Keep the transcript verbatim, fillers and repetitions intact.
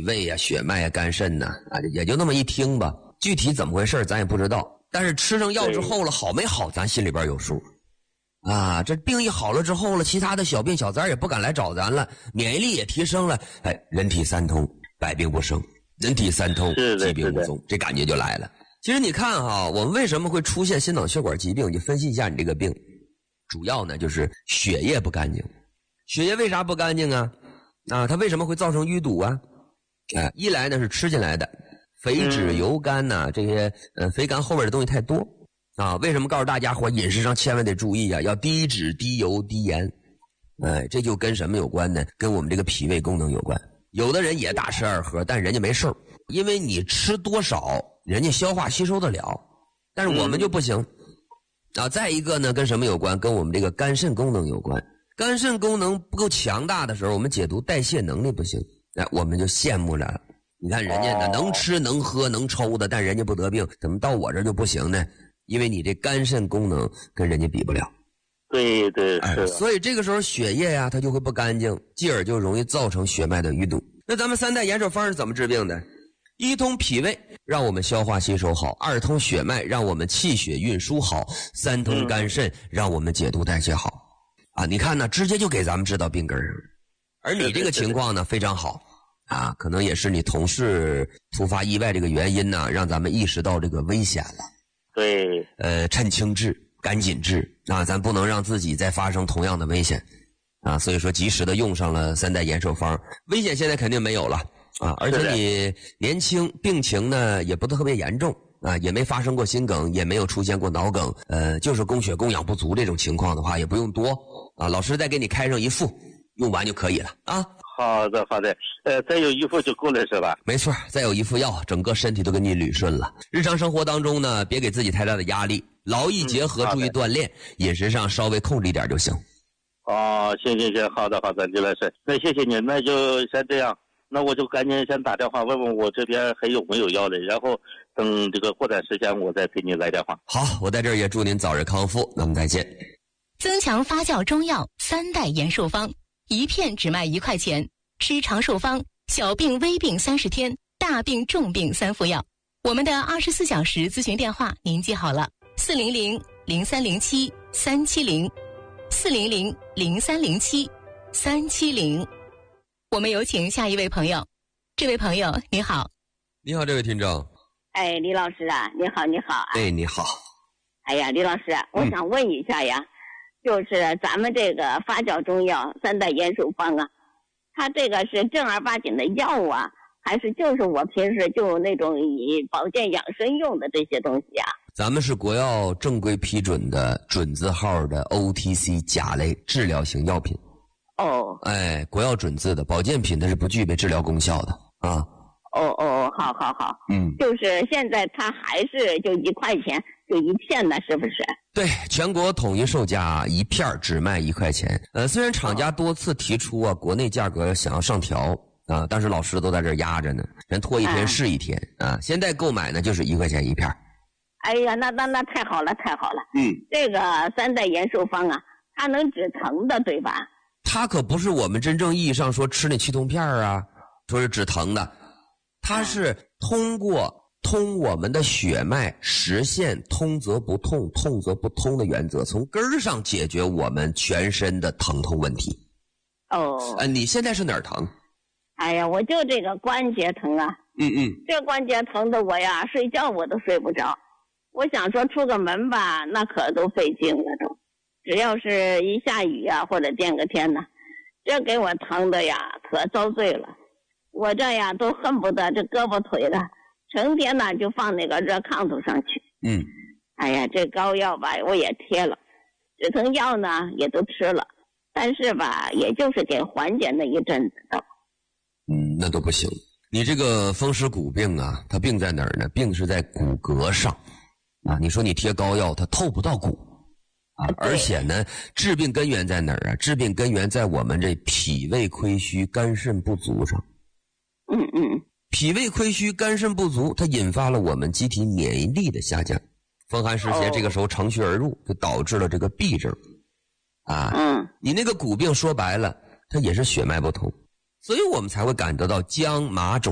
胃啊、血脉啊、肝肾呐 啊, 啊，也就那么一听吧。具体怎么回事咱也不知道，但是吃上药之后了，好没好咱心里边有数。啊，这病一好了之后了，其他的小病小灾也不敢来找咱了，免疫力也提升了，哎，人体三通，百病不生，人体三通，疾病无踪，这感觉就来了。其实你看哈，我们为什么会出现心脑血管疾病？你分析一下你这个病，主要呢就是血液不干净。血液为啥不干净啊？啊，它为什么会造成淤堵啊？哎，一来呢是吃进来的肥脂油肝呐、啊，这些呃肥甘厚味的东西太多啊。为什么告诉大家伙饮食上千万得注意啊？要低脂、低油、低盐。哎，这就跟什么有关呢？跟我们这个脾胃功能有关。有的人也大吃二喝，但人家没事儿，因为你吃多少，人家消化吸收得了，但是我们就不行。啊，再一个呢，跟什么有关？跟我们这个肝肾功能有关。肝肾功能不够强大的时候，我们解毒代谢能力不行，哎，我们就羡慕了。你看人家呢，能吃能喝能抽的，但人家不得病，怎么到我这就不行呢？因为你这肝肾功能跟人家比不了。 对对是、 哎，所以这个时候血液呀、啊，它就会不干净，继而就容易造成血脉的淤堵。那咱们三代延寿方是怎么治病的？一通脾胃，让我们消化吸收好；二通血脉，让我们气血运输好；三通肝肾，让我们解毒代谢好。啊，你看呢，直接就给咱们治到病根上。而你这个情况呢非常好啊，可能也是你同事突发意外这个原因呢，让咱们意识到这个危险了。 对， 呃，趁轻治，赶紧治啊，咱不能让自己再发生同样的危险啊，所以说及时的用上了三代延寿方，危险现在肯定没有了啊，而且你年轻，病情呢也不特别严重啊，也没发生过心梗，也没有出现过脑梗，呃，就是供血供氧不足这种情况的话，也不用多啊，老师再给你开上一副，用完就可以了啊。 好的好的，呃，再有一副就够了是吧？ 没错，再有一副药，整个身体都给你捋顺了。日常生活当中呢，别给自己太大的压力，劳逸结合，注意锻炼，饮食上稍微控制一点就行。 哦，行行行，好的好的，李老师，那谢谢你，那就先这样，那我就赶紧先打电话问问我这边还有没有药的，然后等这个过段时间我再给你来电话。 好，我在这儿也祝您早日康复，那我们再见。 增强发酵中药三代延寿方，一片只卖一块钱，吃长寿方，小病微病三十天，大病重病三副药。我们的二十四小时咨询电话您记好了，四零零零三零七三七零，四零零零三零七三七零。我们有请下一位朋友。这位朋友你好。 你好，这位听众。 哎，李老师啊，你好你好啊。 哎，你好。 哎呀，李老师，我想问一下呀、嗯、就是咱们这个发酵中药三代延寿方啊，它这个是正儿八经的药啊，还是就是我平时就那种以保健养生用的这些东西啊？ 咱们是国药正规批准的准字号的 O T C 甲类治疗型药品。 哦， 哎，国药准字的保健品，它是不具备治疗功效的啊。 哦哦，好好好， 嗯， 就是现在它还是就一块钱就一片的，是不是？ 对，全国统一售价一片只卖一块钱。呃，虽然厂家多次提出啊，国内价格想要上调啊，但是老师都在这儿压着呢，人拖一天是一天、嗯、啊。现在购买呢就是一块钱一片。 哎呀，那那那太好了，太好了。 嗯， 这个三代延寿方啊，它能止疼的，对吧？ 它可不是我们真正意义上说吃那气痛片啊，说是止疼的。它是通过通我们的血脉，实现通则不痛，痛则不通的原则，从根儿上解决我们全身的疼痛问题。 哦， 呃，你现在是哪儿疼？ 哎呀，我就这个关节疼啊。 嗯嗯， 这关节疼的我呀，睡觉我都睡不着。我想说出个门吧，那可都费劲了都。只要是一下雨啊，或者垫个天呢，这给我疼的呀，可遭罪了。我这呀都恨不得这胳膊腿的成天呢就放那个热炕头上去。 嗯， 哎呀，这膏药吧我也贴了，止疼药呢也都吃了，但是吧也就是给缓解那一阵子的。 嗯，那都不行。你这个风湿骨病啊，它病在哪儿呢？病是在骨骼上啊。你说你贴膏药，它透不到骨啊。而且呢，治病根源在哪儿啊？治病根源在我们这脾胃亏虚、肝肾不足上。 嗯嗯， 脾胃亏虚、肝肾不足，它引发了我们机体免疫力的下降，风寒湿邪这个时候乘虚而入，就导致了这个痹症啊。 嗯， 你那个骨病说白了，它也是血脉不通，所以我们才会感得到僵麻肿